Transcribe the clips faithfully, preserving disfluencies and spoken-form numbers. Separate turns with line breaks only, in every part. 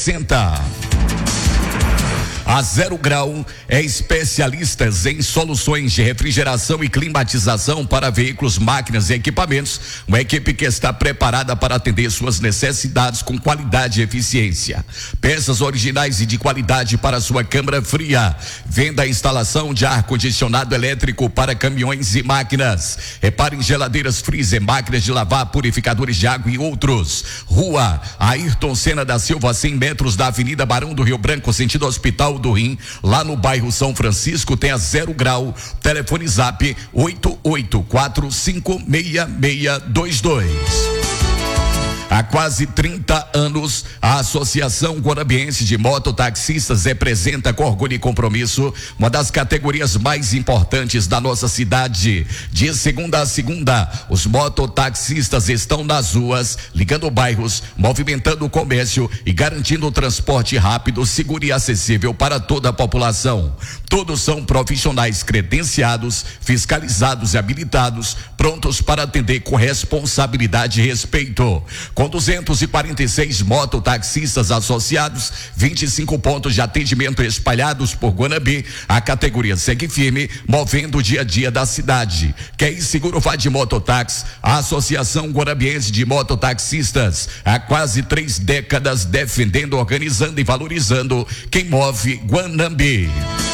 sessenta. A Zero Grau é especialistas em soluções de refrigeração e climatização para veículos, máquinas e equipamentos. Uma equipe que está preparada para atender suas necessidades com qualidade e eficiência. Peças originais e de qualidade para sua câmara fria. Venda a instalação de ar-condicionado elétrico para caminhões e máquinas. Repare em geladeiras, freezer, máquinas de lavar, purificadores de água e outros. Rua Ayrton Senna da Silva, cem metros da Avenida Barão do Rio Branco, sentido Hospital do Rim, lá no bairro São Francisco. Tem a Zero Grau, telefone zap oito oito quatro cinco seis seis dois dois. Há quase trinta anos, a Associação Guarabiense de Mototaxistas representa com orgulho e compromisso uma das categorias mais importantes da nossa cidade. De segunda a segunda, os mototaxistas estão nas ruas, ligando bairros, movimentando o comércio e garantindo o transporte rápido, seguro e acessível para toda a população. Todos são profissionais credenciados, fiscalizados e habilitados, prontos para atender com responsabilidade e respeito. Com duzentos e quarenta e seis mototaxistas associados, vinte e cinco pontos de atendimento espalhados por Guanambi, a categoria segue firme, movendo o dia a dia da cidade. Quer ir seguro, vá de mototáxi. A Associação Guarabiense de Mototaxistas, há quase três décadas defendendo, organizando e valorizando quem move Guanambi.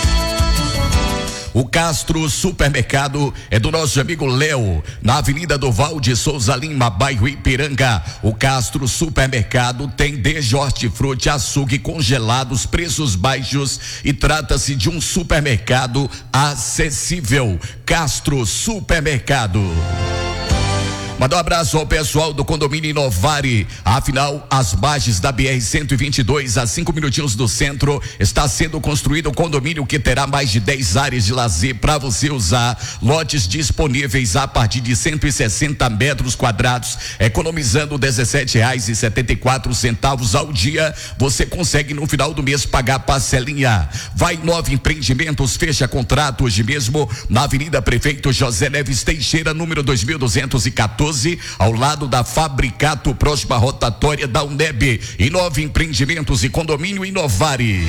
O Castro Supermercado é do nosso amigo Léo, na Avenida do Val de Souza Lima, bairro Ipiranga. O Castro Supermercado tem desde hortifruti, açougue, congelados, preços baixos e trata-se de um supermercado acessível. Castro Supermercado. Mandar um abraço ao pessoal do condomínio Inovari. Afinal, às margens da B R cento e vinte e dois, a cinco minutinhos do centro, está sendo construído um condomínio que terá mais de dez áreas de lazer para você usar. Lotes disponíveis a partir de cento e sessenta metros quadrados, economizando dezessete reais e setenta e quatro centavos ao dia. Você consegue no final do mês pagar parcelinha. Vai Nova Empreendimentos, fecha contrato hoje mesmo na Avenida Prefeito José Neves Teixeira, número dois mil duzentos e quatorze. Ao lado da Fabricato, próxima rotatória da Uneb. E Nova Empreendimentos e Condomínio Inovari.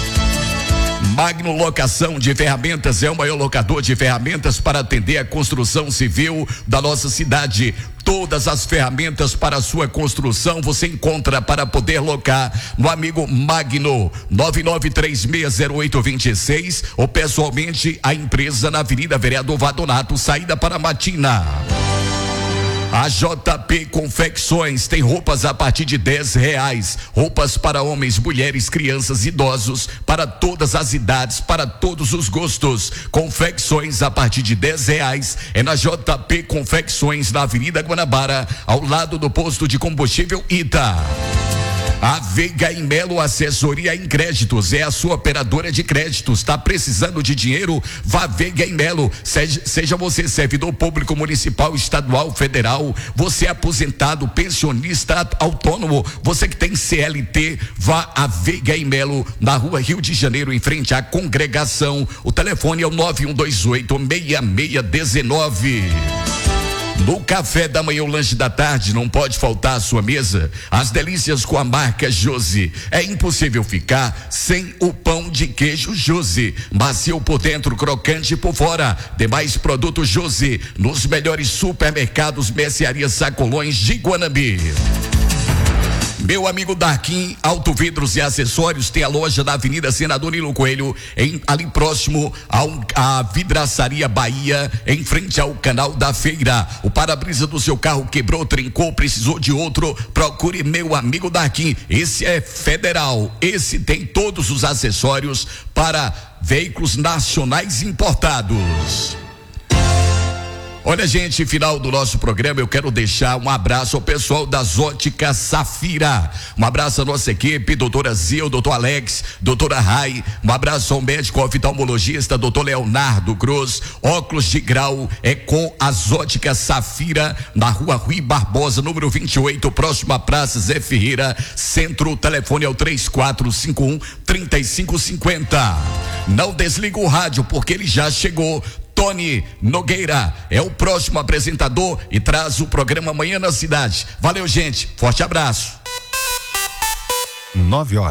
Magno Locação de Ferramentas é o maior locador de ferramentas para atender a construção civil da nossa cidade. Todas as ferramentas para a sua construção você encontra para poder locar no amigo Magno, nove nove três seis zero oito dois seis, ou pessoalmente a empresa na Avenida Vereador Vadonato, saída para Matina. A J P Confecções tem roupas a partir de dez reais, roupas para homens, mulheres, crianças, idosos, para todas as idades, para todos os gostos. Confecções a partir de dez reais é na J P Confecções, na Avenida Guanabara, ao lado do posto de combustível Ita. A Veiga e Melo Assessoria em Créditos é a sua operadora de créditos. Está precisando de dinheiro? Vá Veiga e Melo. Seja, seja você servidor público municipal, estadual, federal, você é aposentado, pensionista, autônomo, você que tem C L T, vá a Veiga e Melo, na rua Rio de Janeiro, em frente à Congregação. O telefone é o nove um dois oito, seis seis um nove. No café da manhã, o lanche da tarde, não pode faltar a sua mesa as delícias com a marca Josi. É impossível ficar sem o pão de queijo Josi, macio por dentro, crocante por fora. Demais produtos Josi nos melhores supermercados, mercearias, sacolões de Guanambi. Meu amigo Darquim Auto Vidros e Acessórios tem a loja da Avenida Senador Nilo Coelho, em, ali próximo ao, à Vidraçaria Bahia, em frente ao Canal da Feira. O para-brisa do seu carro quebrou, trincou, precisou de outro, procure meu amigo Darquim. Esse é federal, esse tem todos os acessórios para veículos nacionais importados. Olha, gente, final do nosso programa, eu quero deixar um abraço ao pessoal das Óticas Safira. Um abraço à nossa equipe, doutora Zil, doutor Alex, doutora Rai. Um abraço ao médico oftalmologista, doutor Leonardo Cruz. Óculos de grau é com as Óticas Safira, na rua Rui Barbosa, número vinte e oito, próximo à Praça Zé Ferreira, centro. O telefone é o três quatro cinco um, três cinco cinco zero. Não desliga o rádio, porque ele já chegou. Tony Nogueira é o próximo apresentador e traz o programa Manhã na Cidade. Valeu, gente. Forte abraço.
Nove horas.